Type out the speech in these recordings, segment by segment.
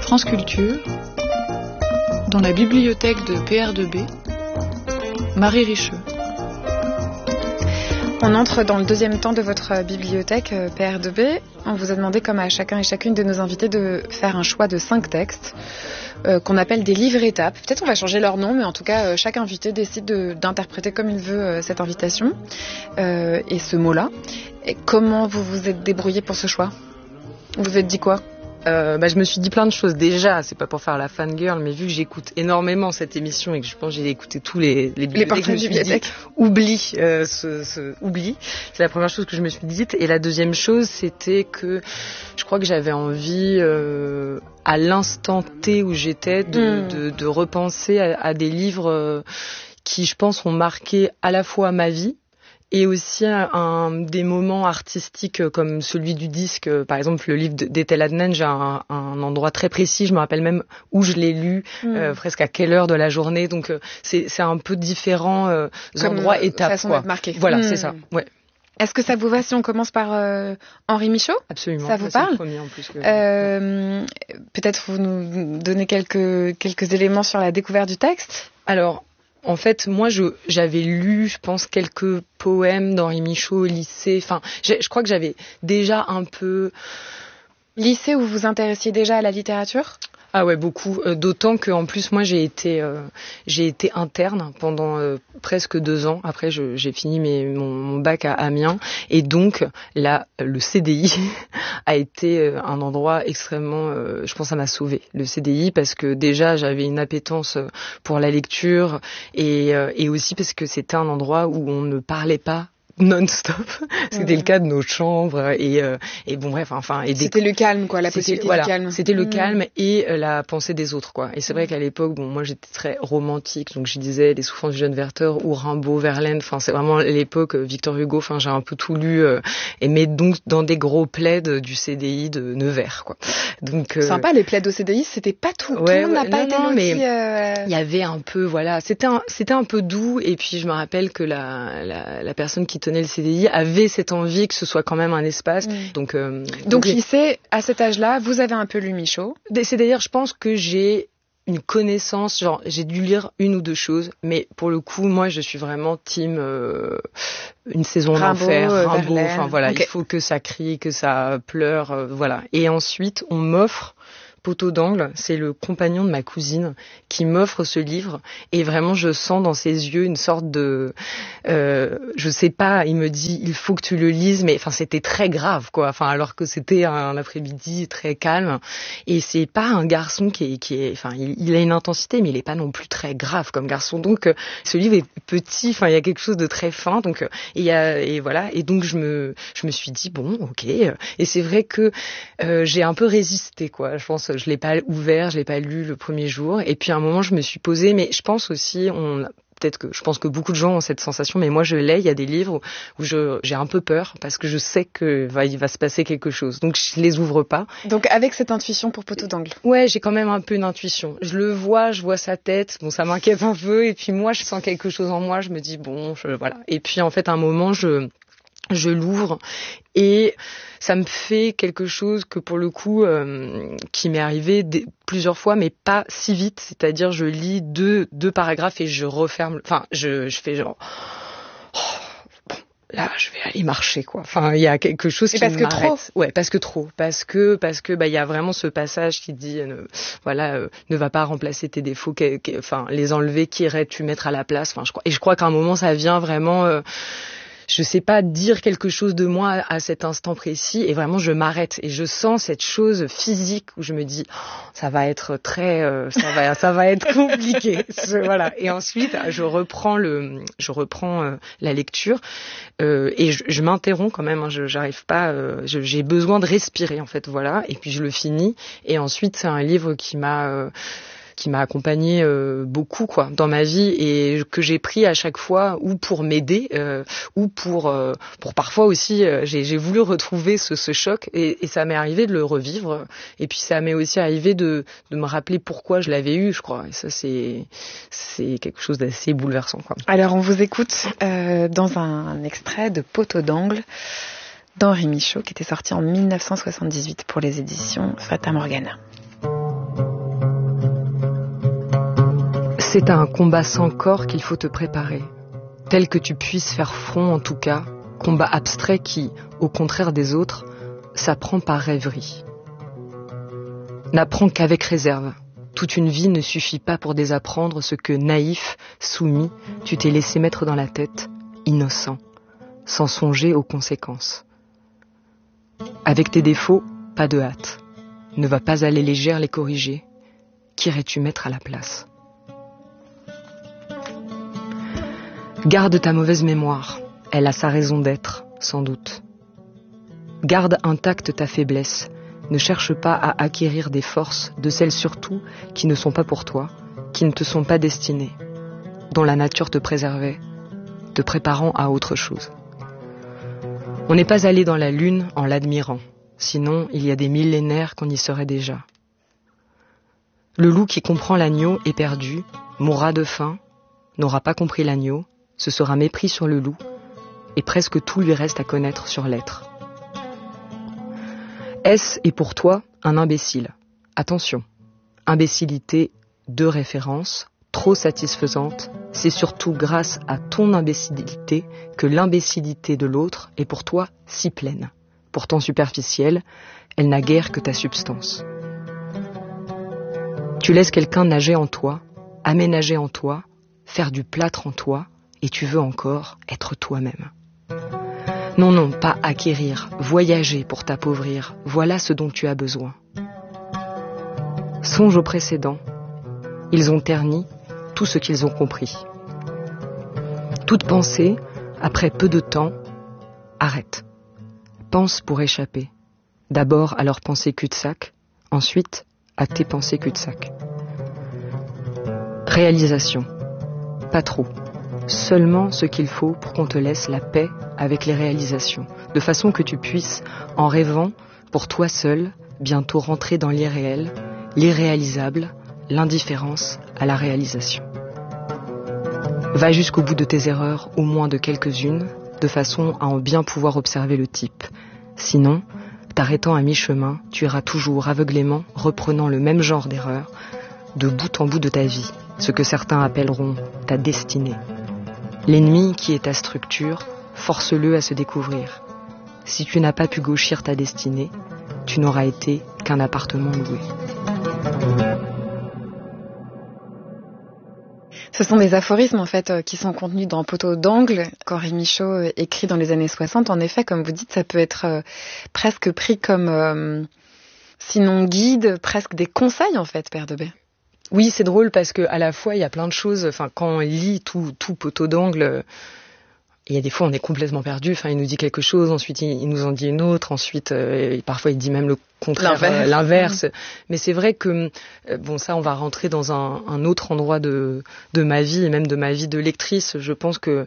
France Culture, dans la bibliothèque de PR2B, Marie Richeux. On entre dans le deuxième temps de votre bibliothèque PR2B. On vous a demandé, comme à chacun et chacune de nos invités, de faire un choix de 5 textes qu'on appelle des livres-étapes. Peut-être on va changer leur nom, mais en tout cas, chaque invité décide d'interpréter comme il veut cette invitation et ce mot-là. Et comment vous vous êtes débrouillé pour ce choix ? Vous vous êtes dit quoi ? Je me suis dit plein de choses. Déjà, c'est pas pour faire la fangirl, mais vu que j'écoute énormément cette émission et que je pense que j'ai écouté tous les portraits de bibliothèque. Oublie, oublie. C'est la première chose que je me suis dite. Et la deuxième chose, c'était que je crois que j'avais envie, à l'instant T où j'étais, de repenser à des livres qui, je pense, ont marqué à la fois ma vie, et aussi des moments artistiques comme celui du disque. Par exemple, le livre d'Ethel Adnan, j'ai un endroit très précis, je me rappelle même où je l'ai lu, presque à quelle heure de la journée. Donc c'est un peu différents endroits, étapes. Façon d'être marqué. Voilà, c'est ça. Ouais. Est-ce que ça vous va si on commence par Henri Michaud ? Absolument. Ça vous parle ? C'est le premier en plus que... Peut-être vous nous donnez quelques éléments sur la découverte du texte ? Alors, en fait, moi, j'avais lu, je pense, quelques poèmes d'Henri Michaud au lycée. Enfin, je crois que j'avais déjà un peu... Lycée où vous vous intéressiez déjà à la littérature ? Ah ouais, beaucoup. D'autant qu'en plus, moi, j'ai été interne pendant presque 2 ans. Après, j'ai fini mon bac à Amiens. Et donc, là, le CDI a été un endroit extrêmement... je pense que ça m'a sauvée, le CDI, parce que déjà, j'avais une appétence pour la lecture et aussi parce que c'était un endroit où on ne parlait pas non-stop. C'était le cas de nos chambres et bon bref, enfin et c'était le calme quoi, la possibilité du calme. C'était le calme et la pensée des autres quoi. Et c'est vrai qu'à l'époque, bon moi j'étais très romantique, donc je disais Les Souffrances du jeune Werther ou Rimbaud, Verlaine, enfin c'est vraiment l'époque Victor Hugo, enfin j'ai un peu tout lu mais donc dans des gros plaids du CDI de Nevers quoi. Donc sympa les plaids au CDI, c'était pas tout. Tout le monde n'a pas été loti, mais il y avait un peu voilà, c'était un peu doux et puis je me rappelle que la personne qui tenait le CDI avait cette envie que ce soit quand même un espace. Donc lycée, à cet âge-là, vous avez un peu lu Michaud. C'est d'ailleurs, je pense que j'ai une connaissance, genre j'ai dû lire 1 ou 2 choses, mais pour le coup, moi je suis vraiment team Une saison d'enfer, Rimbaud, enfin voilà, okay. Il faut que ça crie, que ça pleure, voilà. Et ensuite, on m'offre Poteau d'angle, c'est le compagnon de ma cousine qui m'offre ce livre et vraiment je sens dans ses yeux une sorte de je sais pas, il me dit il faut que tu le lises, mais enfin c'était très grave quoi, enfin alors que c'était un après-midi très calme et c'est pas un garçon qui est enfin il a une intensité mais il est pas non plus très grave comme garçon, donc ce livre est petit, enfin il y a quelque chose de très fin, donc et voilà, et donc je me suis dit bon ok, et c'est vrai que j'ai un peu résisté quoi, je pense. Je l'ai pas ouvert, je l'ai pas lu le premier jour. Et puis à un moment, je me suis posée. Mais je pense aussi, je pense que beaucoup de gens ont cette sensation, mais moi je l'ai. Il y a des livres où j'ai un peu peur parce que je sais il va se passer quelque chose. Donc je les ouvre pas. Donc avec cette intuition pour Poteau d'angle. Ouais, j'ai quand même un peu une intuition. Je vois sa tête. Bon, ça m'inquiète un peu. Et puis moi, je sens quelque chose en moi. Je me dis bon, voilà. Et puis en fait, à un moment, je l'ouvre et ça me fait quelque chose que pour le coup qui m'est arrivé plusieurs fois mais pas si vite, c'est-à-dire je lis deux paragraphes et je referme, enfin je fais genre bon, là je vais aller marcher quoi, enfin il y a quelque chose qui m'arrête. Parce que il y a vraiment ce passage qui dit ne va pas remplacer tes défauts, enfin les enlever, qui irais-tu mettre à la place, enfin je crois qu'à un moment ça vient vraiment je sais pas dire quelque chose de moi à cet instant précis et vraiment je m'arrête et je sens cette chose physique où je me dis ça va être très ça va être compliqué. Voilà. Et ensuite je reprends la lecture et je m'interromps quand même, hein, j'arrive pas, j'ai besoin de respirer en fait, voilà, et puis je le finis et ensuite c'est un livre qui m'a accompagné beaucoup quoi dans ma vie et que j'ai pris à chaque fois ou pour m'aider ou pour parfois aussi j'ai voulu retrouver ce choc et ça m'est arrivé de le revivre et puis ça m'est aussi arrivé de me rappeler pourquoi je l'avais eu, je crois, et ça c'est quelque chose d'assez bouleversant quoi. Alors on vous écoute dans un extrait de Poteau d'angle d'Henri Michaud qui était sorti en 1978 pour les éditions Fata Morgana. C'est à un combat sans corps qu'il faut te préparer, tel que tu puisses faire front en tout cas, combat abstrait qui, au contraire des autres, s'apprend par rêverie. N'apprends qu'avec réserve. Toute une vie ne suffit pas pour désapprendre ce que, naïf, soumis, tu t'es laissé mettre dans la tête, innocent, sans songer aux conséquences. Avec tes défauts, pas de hâte. Ne va pas aller légère les corriger. Qu'irais-tu mettre à la place ? Garde ta mauvaise mémoire. Elle a sa raison d'être, sans doute. Garde intacte ta faiblesse. Ne cherche pas à acquérir des forces, de celles surtout qui ne sont pas pour toi, qui ne te sont pas destinées, dont la nature te préservait, te préparant à autre chose. On n'est pas allé dans la lune en l'admirant, sinon il y a des millénaires qu'on y serait déjà. Le loup qui comprend l'agneau est perdu, mourra de faim, n'aura pas compris l'agneau, ce sera mépris sur le loup, et presque tout lui reste à connaître sur l'être. Est-ce et pour toi un imbécile ? Attention, imbécilité de référence, trop satisfaisante, c'est surtout grâce à ton imbécilité que l'imbécilité de l'autre est pour toi si pleine. Pourtant superficielle, elle n'a guère que ta substance. Tu laisses quelqu'un nager en toi, aménager en toi, faire du plâtre en toi, et tu veux encore être toi-même. Non, non, pas acquérir, voyager pour t'appauvrir, voilà ce dont tu as besoin. Songe aux précédents, ils ont terni tout ce qu'ils ont compris. Toute pensée, après peu de temps, arrête. Pense pour échapper. D'abord à leurs pensées cul-de-sac, ensuite à tes pensées cul-de-sac. Réalisation, pas trop. Seulement ce qu'il faut pour qu'on te laisse la paix avec les réalisations, de façon que tu puisses, en rêvant, pour toi seul, bientôt rentrer dans l'irréel, l'irréalisable, l'indifférence à la réalisation. Va jusqu'au bout de tes erreurs, au moins de quelques-unes, de façon à en bien pouvoir observer le type. Sinon, t'arrêtant à mi-chemin, tu iras toujours aveuglément reprenant le même genre d'erreur, de bout en bout de ta vie, ce que certains appelleront ta destinée. L'ennemi qui est ta structure, force-le à se découvrir. Si tu n'as pas pu gauchir ta destinée, tu n'auras été qu'un appartement loué. Ce sont des aphorismes en fait qui sont contenus dans Poteau d'angle qu'Henri Michaud écrit dans les années 60. En effet, comme vous dites, ça peut être presque pris comme, sinon guide, presque des conseils en fait, Père de B. Oui, c'est drôle parce que à la fois il y a plein de choses. Enfin, quand on lit tout Poteau d'angle, il y a des fois on est complètement perdu. Enfin, il nous dit quelque chose, ensuite il nous en dit une autre, ensuite parfois il dit même le contraire, l'inverse. Mais c'est vrai que bon, ça on va rentrer dans un autre endroit de ma vie et même de ma vie de lectrice. Je pense que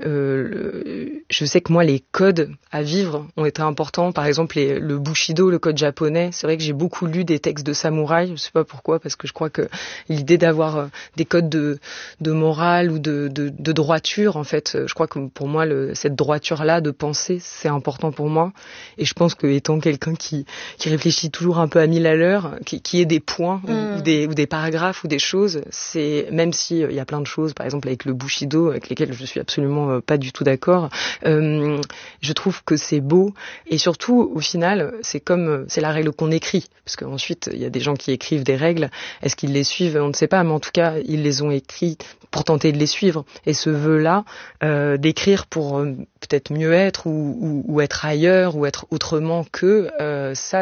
je sais que moi les codes à vivre ont été importants. Par exemple le Bushido, le code japonais. C'est vrai que j'ai beaucoup lu des textes de samouraï. Je sais pas pourquoi, parce que je crois que l'idée d'avoir des codes de morale ou de droiture, en fait, je crois que pour moi cette droiture là de pensée, c'est important pour moi. Et je pense que étant quelqu'un qui réfléchit toujours un peu à 1000 à l'heure, qui ait des points ou des paragraphes ou des choses, c'est même si il y a plein de choses, par exemple avec le Bushido, avec lesquelles je suis absolument pas du tout d'accord, je trouve que c'est beau et surtout au final c'est la règle qu'on écrit, parce qu'ensuite il y a des gens qui écrivent des règles, est-ce qu'ils les suivent, on ne sait pas, mais en tout cas ils les ont écrites pour tenter de les suivre, et ce vœu-là d'écrire pour peut-être mieux être ou être ailleurs ou être autrement que ça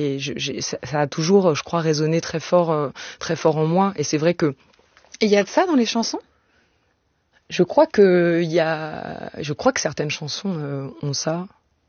a toujours, je crois, résonné très fort en moi. Et c'est vrai que il y a de ça dans les chansons. Je crois que certaines chansons ont ça.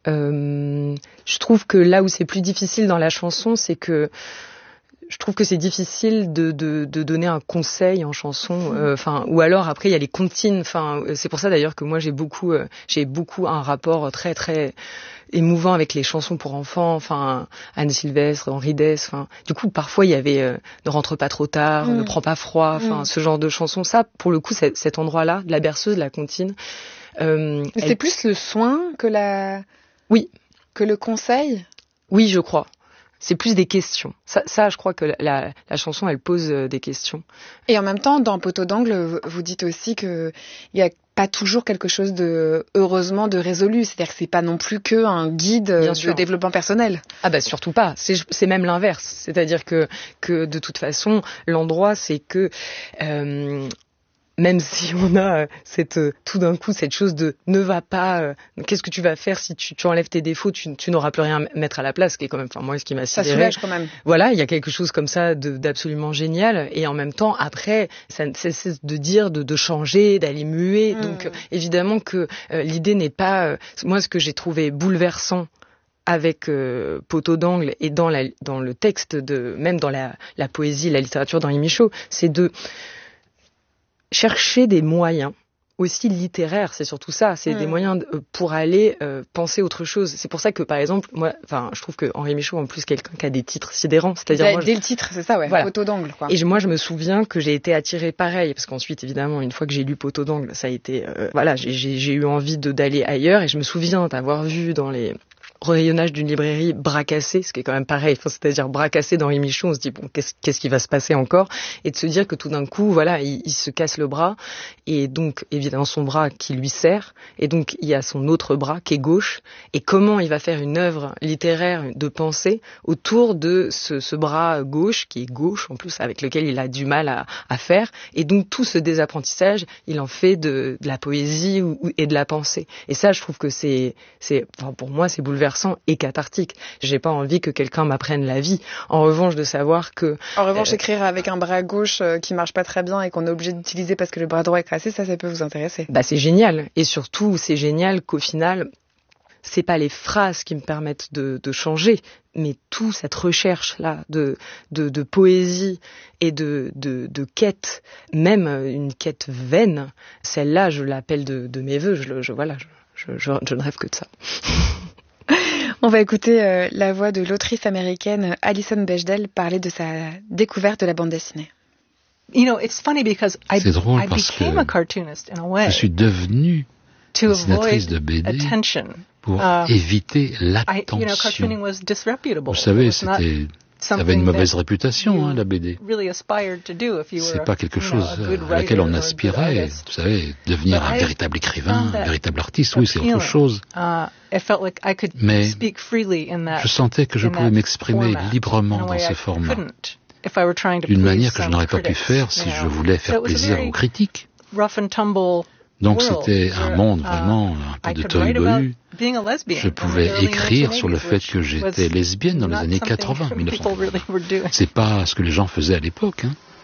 Je trouve que là où c'est plus difficile dans la chanson, c'est que je trouve que c'est difficile de donner un conseil en chanson, ou alors après il y a les comptines. C'est pour ça d'ailleurs que moi j'ai beaucoup un rapport très très émouvant avec les chansons pour enfants. Anne Sylvestre, Henri Dess. Du coup parfois il y avait ne rentre pas trop tard, ne prends pas froid. Ce genre de chansons. Ça pour le coup cet endroit-là, de la berceuse, de la comptine. C'est plus le soin que Oui. Que le conseil. Oui, je crois. C'est plus des questions. Ça, je crois que la chanson, elle pose des questions. Et en même temps, dans Poteau d'angle, vous dites aussi que il y a pas toujours quelque chose de, heureusement, de résolu. C'est-à-dire que c'est pas non plus qu'un guide de développement personnel. Ah bah surtout pas. C'est même l'inverse. C'est-à-dire que de toute façon, l'endroit, c'est que même si on a tout d'un coup cette chose de ne va pas, qu'est-ce que tu vas faire si tu enlèves tes défauts, tu n'auras plus rien à mettre à la place, qui est quand même, moi, ce qui m'a sidéré. Ça soulage quand même. Voilà, il y a quelque chose comme ça d'absolument génial, et en même temps, après, ça ne cesse de dire de changer, d'aller muer. Donc, évidemment que l'idée n'est pas, moi, ce que j'ai trouvé bouleversant avec Poteau d'angle et dans le texte même dans la poésie, la littérature d'Henri Michaud, c'est de chercher des moyens aussi littéraires, c'est surtout ça, c'est des moyens pour aller penser autre chose. C'est pour ça que, par exemple, moi, je trouve que Henri Michaud, en plus, quelqu'un qui a des titres sidérants, c'est-à-dire dès le titre, c'est ça, ouais, voilà. Poteau d'angle, quoi. Et moi, je me souviens que j'ai été attirée pareil, parce qu'ensuite, évidemment, une fois que j'ai lu Poteau d'angle, ça a été, j'ai eu envie d'aller ailleurs, et je me souviens d'avoir vu dans les rayonnage d'une librairie bras cassés, ce qui est quand même pareil, c'est-à-dire bras cassés d'Henri Michaud, on se dit bon, qu'est-ce qui va se passer encore, et de se dire que tout d'un coup, voilà, il se casse le bras, et donc évidemment son bras qui lui sert, et donc il y a son autre bras qui est gauche, et comment il va faire une œuvre littéraire de pensée autour de ce bras gauche, qui est gauche en plus, avec lequel il a du mal à faire, et donc tout ce désapprentissage, il en fait de la poésie et de la pensée. Et ça, je trouve que pour moi, c'est bouleversant et cathartique. J'ai pas envie que quelqu'un m'apprenne la vie. En revanche, de savoir que... En revanche, écrire avec un bras gauche qui marche pas très bien et qu'on est obligé d'utiliser parce que le bras droit est cassé, ça peut vous intéresser. Bah, c'est génial. Et surtout, c'est génial qu'au final, c'est pas les phrases qui me permettent de changer, mais toute cette recherche-là de poésie et de quête, même une quête vaine, celle-là, je l'appelle de mes voeux. Je ne rêve que de ça. On va écouter la voix de l'autrice américaine Alison Bechdel parler de sa découverte de la bande dessinée. C'est drôle parce que je suis devenue dessinatrice de BD pour éviter l'attention. Vous savez, ça avait une mauvaise réputation, la BD. C'est pas quelque chose à laquelle on aspirait. Vous savez, devenir un véritable écrivain, un véritable artiste, oui, c'est autre chose. Mais je sentais que je pouvais m'exprimer librement dans ce format, d'une manière que je n'aurais pas pu faire si je voulais faire plaisir aux critiques. Donc c'était un monde vraiment un peu de tohu-bohu. Je pouvais écrire sur le fait que j'étais lesbienne dans les années 80, 1980. C'est pas ce que les gens faisaient à l'époque.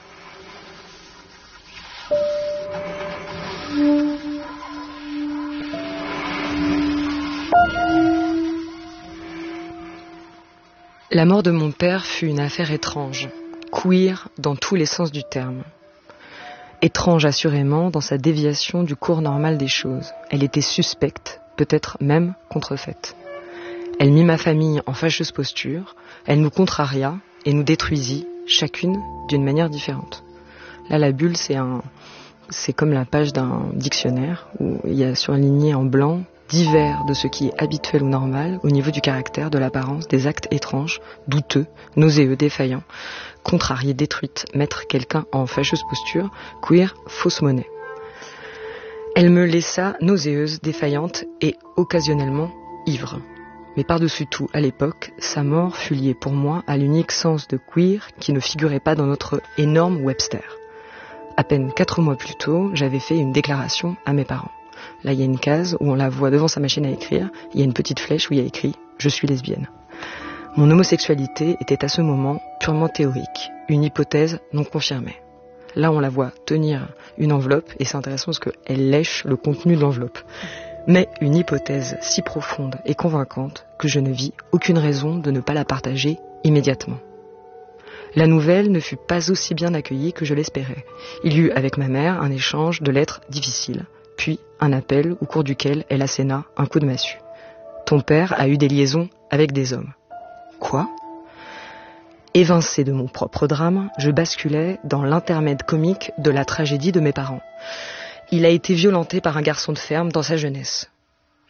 La mort de mon père fut une affaire étrange, queer dans tous les sens du terme. Étrange assurément dans sa déviation du cours normal des choses. Elle était suspecte, peut-être même contrefaite. Elle mit ma famille en fâcheuse posture, elle nous contraria et nous détruisit, chacune d'une manière différente. Là, la bulle, c'est comme la page d'un dictionnaire où il y a surligné en blanc divers de ce qui est habituel ou normal au niveau du caractère, de l'apparence, des actes étranges, douteux, nauséeux, défaillants, contrariés, détruites, mettre quelqu'un en fâcheuse posture, queer, fausse monnaie. Elle me laissa nauséeuse, défaillante et occasionnellement ivre. Mais par-dessus tout, à l'époque, sa mort fut liée pour moi à l'unique sens de queer qui ne figurait pas dans notre énorme Webster. À peine 4 mois plus tôt, j'avais fait une déclaration à mes parents. Là, il y a une case où on la voit devant sa machine à écrire. Il y a une petite flèche où il y a écrit « Je suis lesbienne ». Mon homosexualité était à ce moment purement théorique, une hypothèse non confirmée. Là, on la voit tenir une enveloppe, et c'est intéressant parce qu'elle lèche le contenu de l'enveloppe. Mais une hypothèse si profonde et convaincante que je ne vis aucune raison de ne pas la partager immédiatement. La nouvelle ne fut pas aussi bien accueillie que je l'espérais. Il y eut avec ma mère un échange de lettres difficiles, puis un appel au cours duquel elle asséna un coup de massue. « Ton père a eu des liaisons avec des hommes. » Quoi ? Évincé de mon propre drame, je basculais dans l'intermède comique de la tragédie de mes parents. Il a été violenté par un garçon de ferme dans sa jeunesse.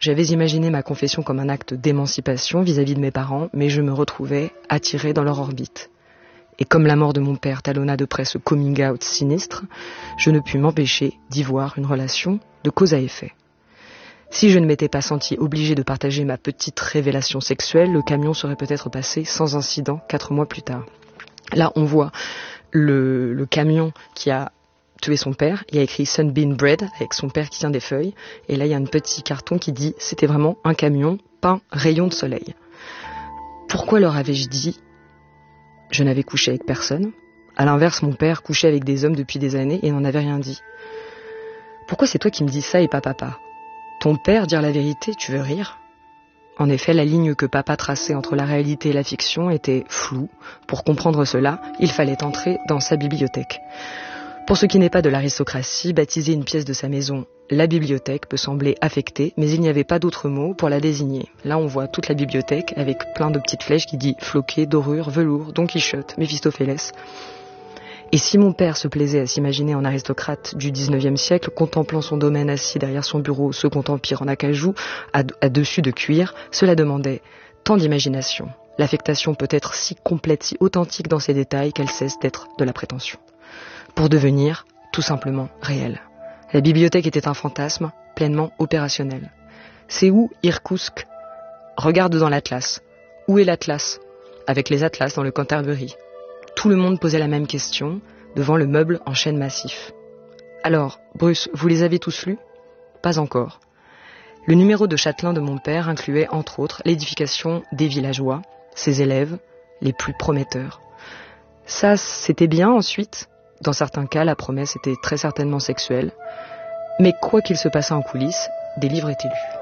J'avais imaginé ma confession comme un acte d'émancipation vis-à-vis de mes parents, mais je me retrouvais attirée dans leur orbite. Et comme la mort de mon père talonna de près ce coming out sinistre, je ne pus m'empêcher d'y voir une relation de cause à effet. Si je ne m'étais pas sentie obligée de partager ma petite révélation sexuelle, le camion serait peut-être passé sans incident 4 mois plus tard. Là, on voit le camion qui a tué son père. Il y a écrit Sunbeam Bread avec son père qui tient des feuilles. Et là, il y a un petit carton qui dit c'était vraiment un camion peint rayon de soleil. Pourquoi leur avais-je dit je n'avais couché avec personne? À l'inverse, mon père couchait avec des hommes depuis des années et n'en avait rien dit. Pourquoi c'est toi qui me dis ça et pas papa? Ton père, dire la vérité, tu veux rire? En effet, la ligne que papa traçait entre la réalité et la fiction était floue. Pour comprendre cela, il fallait entrer dans sa bibliothèque. Pour ce qui n'est pas de l'aristocratie, baptiser une pièce de sa maison la bibliothèque peut sembler affecté, mais il n'y avait pas d'autre mot pour la désigner. Là, on voit toute la bibliothèque avec plein de petites flèches qui dit floqué, dorure, velours, Don Quichotte, Méphistophélès. Et si mon père se plaisait à s'imaginer en aristocrate du 19e siècle, contemplant son domaine assis derrière son bureau, Second Empire en acajou, à dessus de cuir, cela demandait tant d'imagination. L'affectation peut être si complète, si authentique dans ses détails qu'elle cesse d'être de la prétention. Pour devenir tout simplement réelle. La bibliothèque était un fantasme pleinement opérationnel. C'est où Irkoutsk? Regarde dans l'Atlas. Où est l'Atlas? Avec les Atlas dans le Canterbury. Tout le monde posait la même question devant le meuble en chêne massif. Alors, Bruce, vous les avez tous lus? Pas encore. Le numéro de châtelain de mon père incluait, entre autres, l'édification des villageois, ses élèves, les plus prometteurs. Ça, c'était bien ensuite. Dans certains cas, la promesse était très certainement sexuelle. Mais quoi qu'il se passât en coulisses, des livres étaient lus.